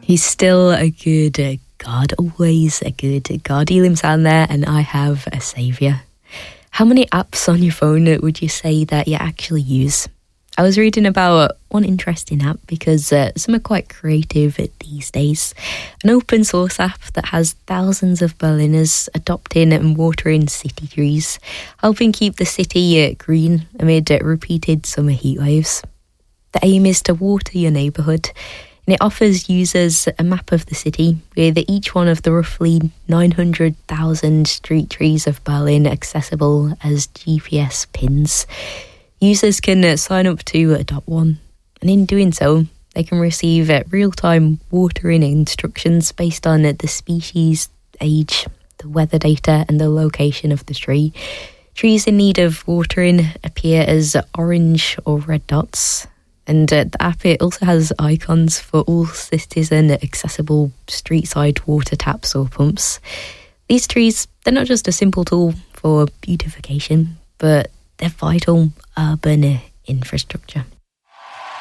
He's still a good God, always a good God. Elim Sound there, and I have a saviour. How many apps on your phone would you say that you actually use? I was reading about one interesting app because some are quite creative these days. An open source app that has thousands of Berliners adopting and watering city trees, helping keep the city green amid repeated summer heat waves. The aim is to water your neighbourhood, and it offers users a map of the city with each one of the roughly 900,000 street trees of Berlin accessible as GPS pins. Users can sign up to adopt one, and in doing so, they can receive real-time watering instructions based on the species, age, the weather data, and the location of the tree. Trees in need of watering appear as orange or red dots, and the app it also has icons for all citizen-accessible street-side water taps or pumps. These trees, they're not just a simple tool for beautification, but they're vital urban infrastructure.